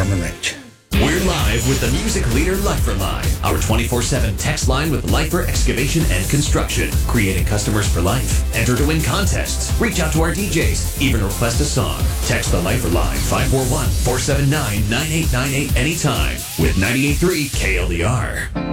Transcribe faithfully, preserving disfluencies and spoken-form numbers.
Farmer Ranch. We're live with the music leader Lifer Line, our twenty-four seven text line with Lifer Excavation and Construction, creating customers for life. Enter to win contests, reach out to our D Js, even request a song. Text the Lifer Line five four one, four seven nine, nine eight nine eight anytime with ninety-eight point three K L D R.